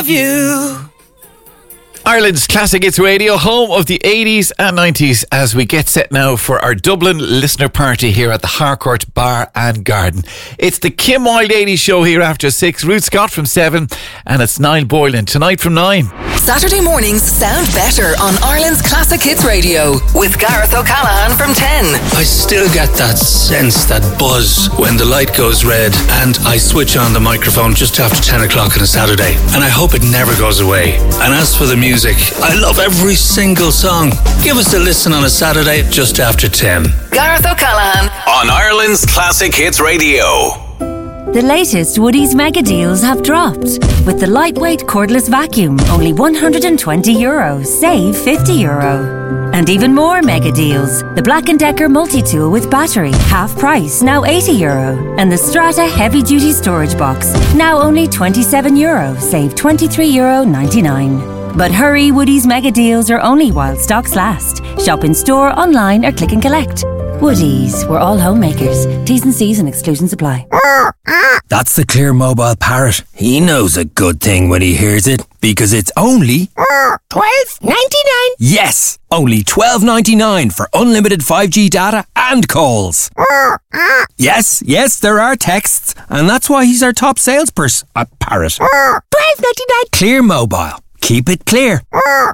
You. Ireland's Classic Hits Radio, home of the 80s and 90s, as we get set now for our Dublin listener party here at the Harcourt Bar and Garden. It's the Kim Wilde 80s show here after 6, Ruth Scott from 7, and it's Niall Boylan tonight from 9. Saturday mornings sound better on Ireland's Classic Hits Radio with Gareth O'Callaghan from 10. I still get that sense, that buzz when the light goes red and I switch on the microphone just after 10 o'clock on a Saturday, and I hope it never goes away. And as for the music, I love every single song. Give us a listen on a Saturday just after 10. Gareth O'Callaghan on Ireland's Classic Hits Radio. The latest Woodies mega deals have dropped. With the lightweight cordless vacuum, only €120, save €50. And even more mega deals. The Black & Decker multi-tool with battery, half price, now €80. And the Strata heavy-duty storage box, now only €27, save €23.99. But hurry, Woodies mega deals are only while stocks last. Shop in store, online or click and collect. Woodies, we're all homemakers. T's and C's and exclusions apply. That's the Clear Mobile Parrot. He knows a good thing when he hears it, because it's only $12.99. Yes, only $12.99 for unlimited 5G data and calls. Yes, there are texts, and that's why he's our top salesperson. A parrot. $12.99. Clear Mobile. Keep it clear.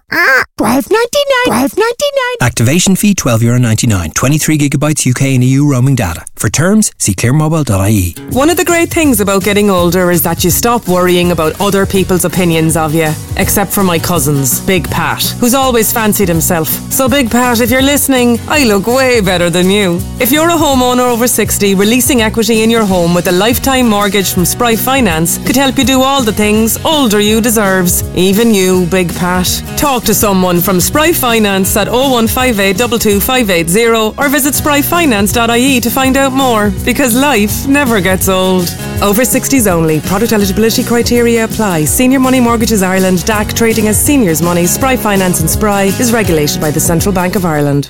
$12.99. Activation fee €12.99. 23 gigabytes UK and EU roaming data. For terms, see clearmobile.ie. One of the great things about getting older is that you stop worrying about other people's opinions of you. Except for my cousins, Big Pat, who's always fancied himself. So Big Pat, if you're listening, I look way better than you. If you're a homeowner over 60, releasing equity in your home with a lifetime mortgage from Spry Finance could help you do all the things older you deserves. Even you, Big Pat. Talk to someone from Spry Finance at 0158 22580 or visit spryfinance.ie to find out more, because life never gets old. Over 60s only. Product eligibility criteria apply. Senior Money Mortgages Ireland, DAC, trading as Seniors Money, Spry Finance and Spry is regulated by the Central Bank of Ireland.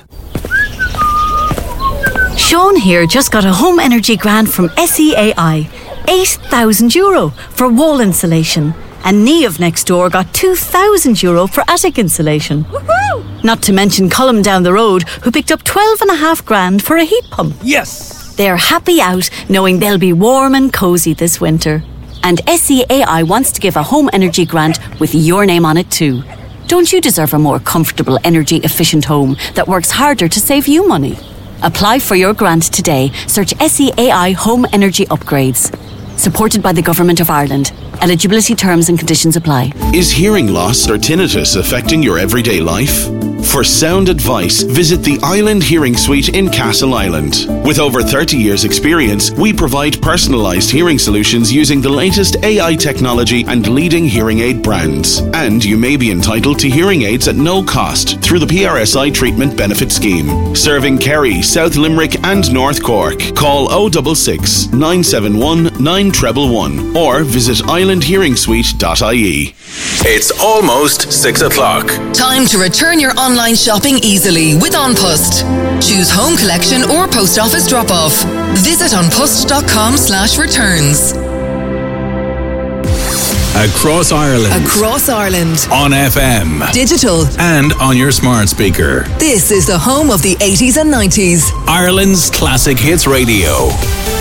Sean here just got a home energy grant from SEAI. €8,000 for wall insulation. And Niamh next door got €2,000 for attic insulation. Woohoo! Not to mention Colm down the road, who picked up $12,500 for a heat pump. Yes! They're happy out knowing they'll be warm and cosy this winter. And SEAI wants to give a home energy grant with your name on it too. Don't you deserve a more comfortable, energy-efficient home that works harder to save you money? Apply for your grant today. Search SEAI Home Energy Upgrades. Supported by the Government of Ireland. Eligibility terms and conditions apply. Is hearing loss or tinnitus affecting your everyday life? For sound advice, visit the Island Hearing Suite in Castle Island. With over 30 years' experience, we provide personalised hearing solutions using the latest AI technology and leading hearing aid brands. And you may be entitled to hearing aids at no cost through the PRSI Treatment Benefit Scheme. Serving Kerry, South Limerick and North Cork. Call 066 971 9111 or visit islandhearingsuite.ie. It's almost 6 o'clock. Time to return your online shopping easily with OnPost. Choose home collection or post office drop-off. Visit onpost.com/returns. Across Ireland. Across Ireland. On FM. Digital. And on your smart speaker. This is the home of the 80s and 90s. Ireland's Classic Hits Radio.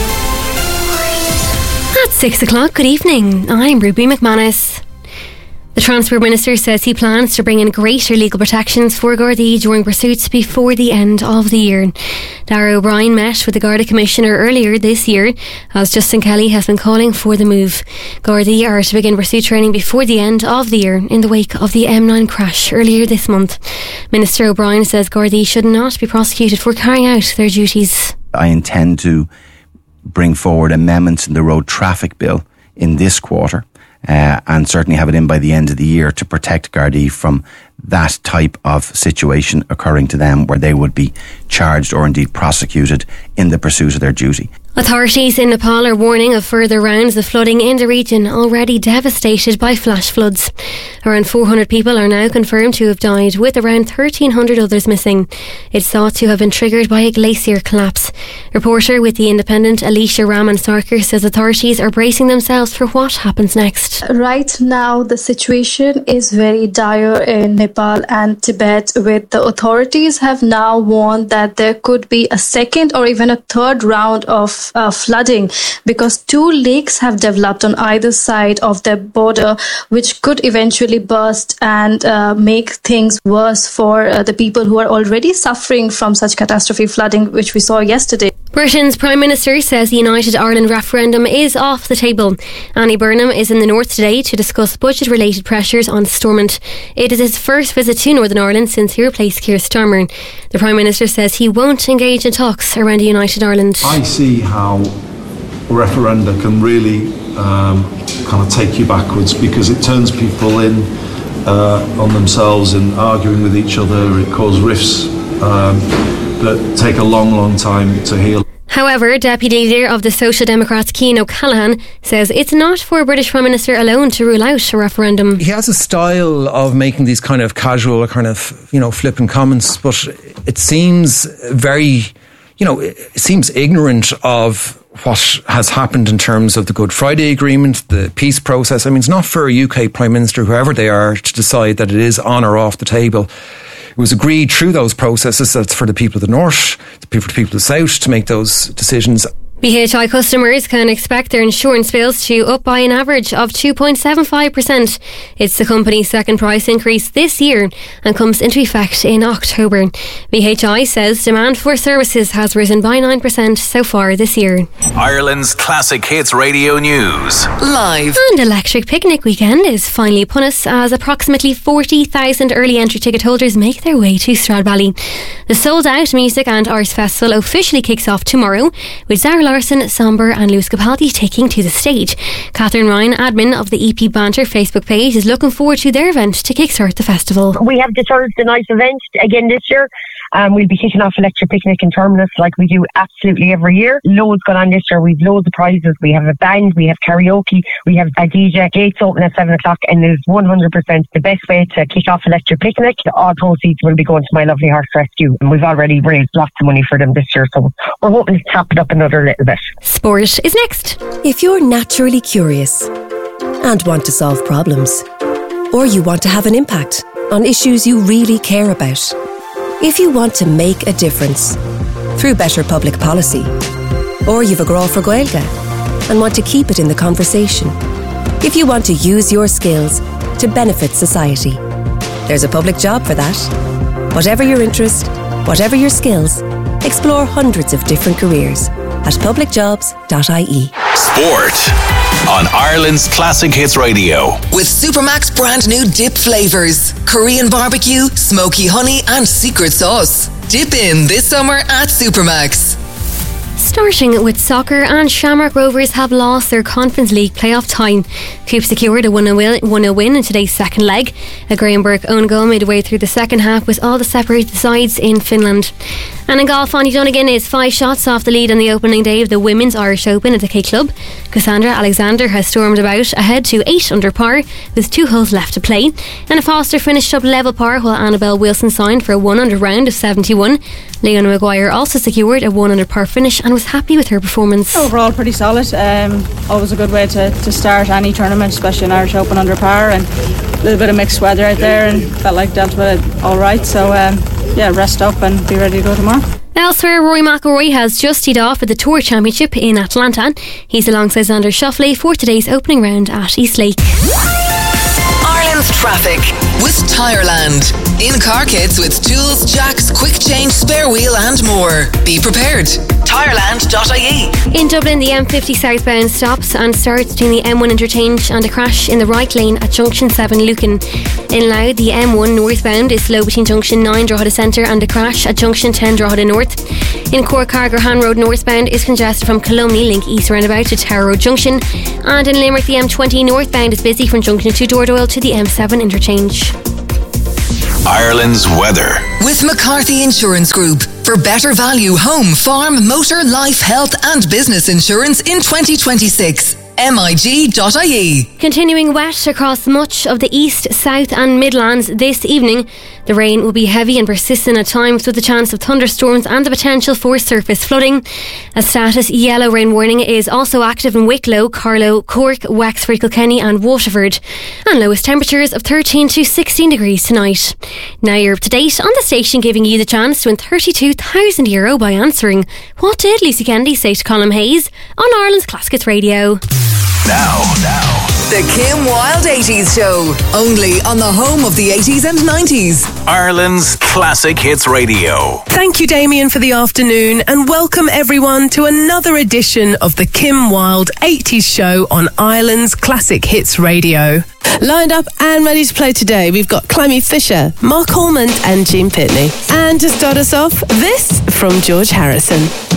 At 6 o'clock, good evening. I'm Ruby McManus. The Transport Minister says he plans to bring in greater legal protections for Gardaí during pursuits before the end of the year. Darragh O'Brien met with the Garda Commissioner earlier this year, as Justin Kelly has been calling for the move. Gardaí are to begin pursuit training before the end of the year in the wake of the M9 crash earlier this month. Minister O'Brien says Gardaí should not be prosecuted for carrying out their duties. I intend to bring forward amendments in the road traffic bill in this quarter, and certainly have it in by the end of the year to protect Gardaí from that type of situation occurring to them where they would be charged or indeed prosecuted in the pursuit of their duty. Authorities in Nepal are warning of further rounds of flooding in the region already devastated by flash floods. Around 400 people are now confirmed to have died, with around 1,300 others missing. It's thought to have been triggered by a glacier collapse. Reporter with The Independent, Alicia Raman Sarkar, says authorities are bracing themselves for what happens next. Right now, the situation is very dire in Nepal and Tibet, with the authorities have now warned that there could be a second or even a third round of flooding, because 2 lakes have developed on either side of their border, which could eventually burst and make things worse for the people who are already suffering from such catastrophic flooding, which we saw yesterday. Britain's Prime Minister says the United Ireland referendum is off the table. Annie Burnham is in the north today to discuss budget-related pressures on Stormont. It is his first visit to Northern Ireland since he replaced Keir Starmer. The Prime Minister says he won't engage in talks around a united Ireland. I see how referenda can really kind of take you backwards, because it turns people in on themselves and arguing with each other. It causes rifts that take a long time to heal. However, Deputy Leader of the Social Democrats, Cian O'Callaghan, says it's not for a British Prime Minister alone to rule out a referendum. He has a style of making these kind of casual, flippant comments, but it seems very, it seems ignorant of what has happened in terms of the Good Friday Agreement, the peace process. I mean, it's not for a UK Prime Minister, whoever they are, to decide that it is on or off the table. It was agreed through those processes that it's for the people of the north, for the people of the south to make those decisions. BHI customers can expect their insurance bills to up by an average of 2.75%. It's the company's second price increase this year and comes into effect in October. BHI says demand for services has risen by 9% so far this year. Ireland's Classic Hits Radio News. Live. And Electric Picnic Weekend is finally upon us as approximately 40,000 early entry ticket holders make their way to Stradbally. The sold out Music and Arts Festival officially kicks off tomorrow, with Zara Larson, Somber and Lewis Capaldi taking to the stage. Catherine Ryan, admin of the EP Banter Facebook page, is looking forward to their event to kickstart the festival. We have the Thursday night event again this year. We'll be kicking off Electric Picnic in Terminus like we do absolutely every year. Loads going on this year. We've loads of prizes. We have a band, we have karaoke, we have a DJ. Gates open at 7 o'clock and it is 100% the best way to kick off Electric Picnic. All proceeds will be going to My Lovely Horse Rescue, and we've already raised lots of money for them this year, so we're hoping to top it up another little bit. Sport is next. If you're naturally curious and want to solve problems, or you want to have an impact on issues you really care about, if you want to make a difference through better public policy, or you've a grow for Gaeilge and want to keep it in the conversation, if you want to use your skills to benefit society, there's a public job for that. Whatever your interest, whatever your skills, explore hundreds of different careers at publicjobs.ie. Sport on Ireland's Classic Hits Radio. With Supermac's brand new dip flavours: Korean barbecue, smoky honey and secret sauce. Dip in this summer at Supermac's. Starting with soccer, and Shamrock Rovers have lost their Conference League playoff tie. Coop secured a 1-0 win in today's second leg. A Graham Burke own goal midway through the second half with all the separated sides in Finland. And in golf, Andy Donegan is 5 shots off the lead on the opening day of the Women's Irish Open at the K Club. Cassandra Alexander has stormed about ahead to 8 under par with 2 holes left to play. Anna Foster finished up level par while Annabelle Wilson signed for a 1 under round of 71. Leona Maguire also secured a 1 under par finish and was happy with her performance. Overall pretty solid. Always a good way to start any tournament, especially an Irish Open under par, and a little bit of mixed weather out there, and felt like dealt with it alright, so rest up and be ready to go tomorrow. Elsewhere, Rory McIlroy has just teed off at the Tour Championship in Atlanta. He's alongside Xander Schauffele for today's opening round at Eastlake. Ireland's traffic with Tireland. In-car kits with tools, jacks, quick change, spare wheel and more. Be prepared. Tireland.ie. In Dublin, the M50 southbound stops and starts between the M1 interchange and a crash in the right lane at Junction 7 Lucan. In Louth, the M1 northbound is slow between Junction 9 Drogheda Centre and a crash at Junction 10 Drogheda North. In Cork, Cargorhan Road northbound is congested from Colomney Link East roundabout to Tower Road Junction. And in Limerick, the M20 northbound is busy from Junction 2 Dordoyle to the M7 interchange. Ireland's weather. With McCarthy Insurance Group. for better value home, farm, motor, life, health and business insurance in 2026. MIG.ie. Continuing wet across much of the east, south and Midlands this evening. The rain will be heavy and persistent at times with a chance of thunderstorms and the potential for surface flooding. A status yellow rain warning is also active in Wicklow, Carlow, Cork, Wexford, Kilkenny and Waterford. And lowest temperatures of 13 to 16 degrees tonight. Now you're up to date on the station, giving you the chance to win €32,000 by answering what did Lucy Kennedy say to Colin Hayes on Ireland's Classic Hits Radio. Now. The Kim Wilde 80s Show. Only on the home of the 80s and 90s. Ireland's Classic Hits Radio. Thank you, Damien, for the afternoon, and welcome everyone to another edition of the Kim Wilde 80s Show on Ireland's Classic Hits Radio. Lined up and ready to play today, we've got Clemmy Fisher, Mark Holman and Gene Pitney. And to start us off, this from George Harrison.